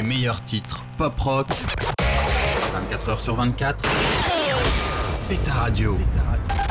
Les meilleurs titres pop-rock, 24 heures sur 24, c'est ta radio.